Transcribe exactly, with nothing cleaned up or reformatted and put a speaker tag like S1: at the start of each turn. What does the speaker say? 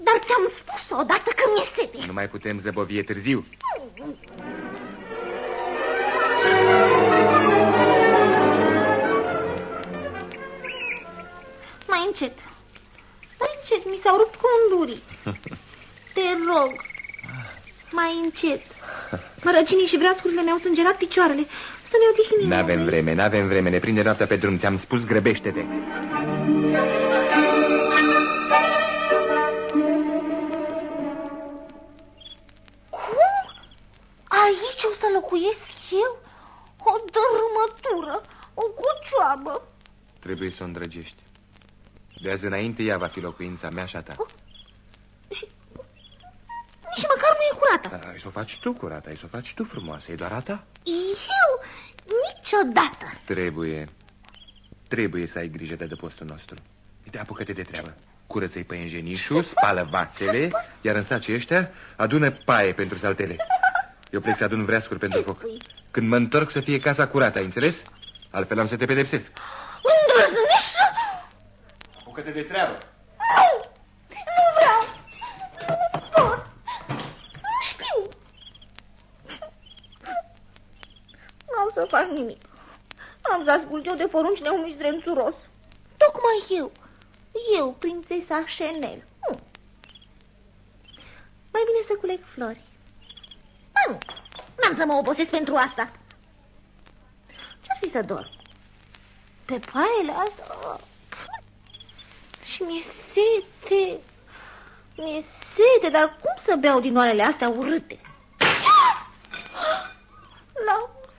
S1: Dar ți-am spus odată că mi-e sete.
S2: Nu mai putem zăbovi, e târziu.
S1: Mai încet. Mai încet, mi s-au rupt condurii. Te rog, mai încet. Mărăcinii și vreascurile mi-au sângerat picioarele. Să ne odihnim.
S2: N-avem vreme, n-avem vreme, ne prinde noaptea pe drum. Ți-am spus, grăbește-te.
S1: Cum? Aici o să locuiesc eu? O dărâmătură, o cocioabă.
S2: Trebuie să o îndrăgești. De azi înainte ea va fi locuința mea și a ta.
S1: Oh. Și nici măcar nu e curată.
S2: Ai să o faci tu curată, ai să o faci tu frumoasă, e doar a ta.
S1: Eu? Niciodată.
S2: Trebuie, trebuie să ai grijă de adăpostul nostru. Uite, apucă-te de treabă. Curăță-i păienjenișul, spală vațele, iar în sacii ăștia adună paie pentru saltele. Eu plec să adun vreascuri pentru foc. Când mă întorc să fie casa curată, ai înțeles? Altfel am să te pedepsesc.
S1: Îndrăznești să...
S2: Apucă-te de treabă.
S1: Nu, nu vreau. Nu pot. Nu știu. Nu am să fac nimic. Am să ascult eu de porunci de unui zdrențuros. Tocmai eu. Eu, prințesa Chanel. Nu. Mai bine să culeg flori. Ba nu, n-am să mă obosesc pentru asta. Ce-ar fi să dorm? Pe paiele astea? Și mi-e sete. Mi-e sete, dar cum să beau din oalele astea urâte?